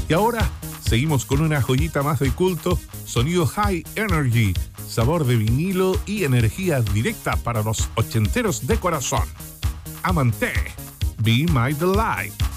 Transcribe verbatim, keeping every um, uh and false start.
Y ahora seguimos con una joyita más de culto, sonido High Energy, sabor de vinilo y energía directa para los ochenteros de corazón. Amante, Be My Delight.